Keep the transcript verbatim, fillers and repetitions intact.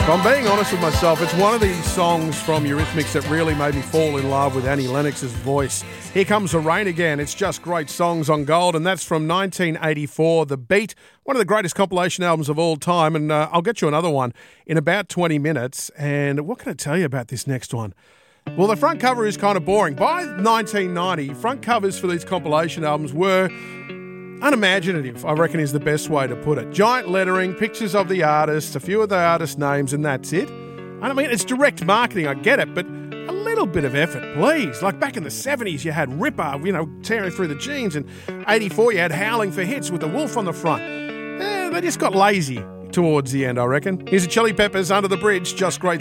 If I'm being honest with myself, it's one of these songs from Eurythmics that really made me fall in love with Annie Lennox's voice. Here Comes the Rain Again. It's just great songs on Gold, and that's from nineteen eighty-four, The Beat, one of the greatest compilation albums of all time, and uh, I'll get you another one in about twenty minutes. And what can I tell you about this next one? Well, the front cover is kind of boring. By nineteen ninety, front covers for these compilation albums were unimaginative, I reckon is the best way to put it. Giant lettering, pictures of the artists, a few of the artist names, and that's it. I mean, it's direct marketing, I get it, but a little bit of effort, please. Like back in the seventies, you had Ripper, you know, tearing through the jeans, and eighty-four, you had Howling for Hits with the wolf on the front. Eh, they just got lazy towards the end, I reckon. Here's a Chili Peppers, Under the Bridge, just great.